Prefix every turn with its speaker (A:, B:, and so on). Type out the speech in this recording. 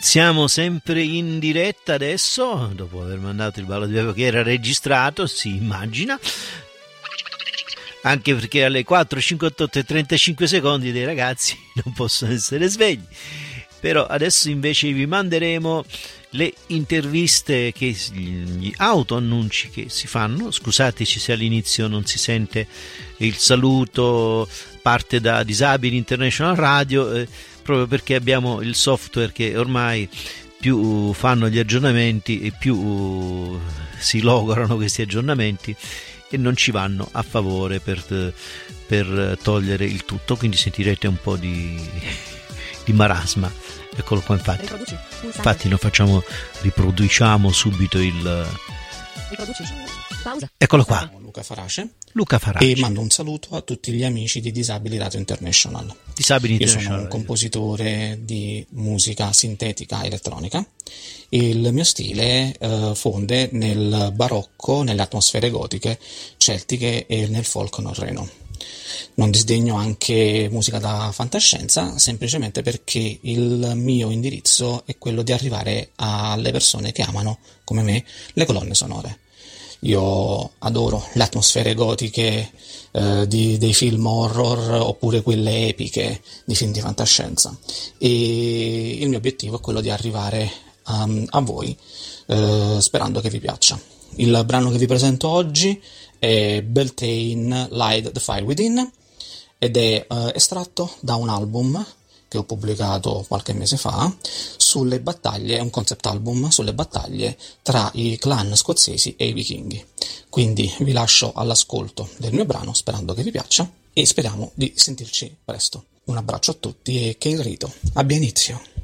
A: Siamo sempre in diretta adesso, dopo aver mandato il ballo di Beppo che era registrato, si immagina, anche perché alle 4:58 e 35 secondi dei ragazzi non possono essere svegli. Però adesso invece vi manderemo le interviste, gli autoannunci che si fanno. Scusateci se all'inizio non si sente il saluto, parte da Disabili International Radio, proprio perché abbiamo il software che ormai più fanno gli aggiornamenti e più si logorano questi aggiornamenti e non ci vanno a favore per togliere il tutto, quindi sentirete un po' di marasma. Eccolo qua, infatti noi riproduciamo subito il pausa. Eccolo qua, Luca Farace,
B: e mando un saluto a tutti gli amici di Disabili Radio International. Io sono un compositore di musica sintetica elettronica. Il mio stile fonde nel barocco, nelle atmosfere gotiche, celtiche e nel folk norreno. Non disdegno anche musica da fantascienza, semplicemente perché il mio indirizzo è quello di arrivare alle persone che amano, come me, le colonne sonore. Io adoro le atmosfere gotiche dei film horror oppure quelle epiche di film di fantascienza, e il mio obiettivo è quello di arrivare a voi, sperando che vi piaccia. Il brano che vi presento oggi è Beltane Light the Fire Within ed è estratto da un album che ho pubblicato qualche mese fa sulle battaglie, un concept album sulle battaglie tra i clan scozzesi e i vichinghi. Quindi vi lascio all'ascolto del mio brano, sperando che vi piaccia, e speriamo di sentirci presto. Un abbraccio a tutti e che il rito abbia inizio.